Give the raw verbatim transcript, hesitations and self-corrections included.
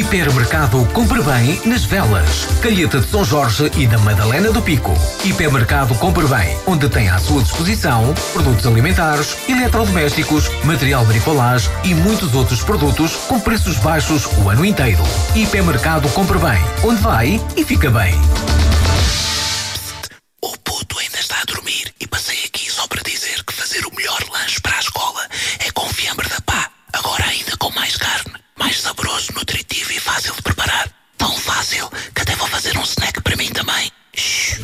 Hipermercado Compre Bem nas Velas, Calheta de São Jorge e da Madalena do Pico. Hipermercado Compre Bem, onde tem à sua disposição produtos alimentares, eletrodomésticos, material de bricolage e muitos outros produtos com preços baixos o ano inteiro. Hipermercado Compre Bem, onde vai e fica bem.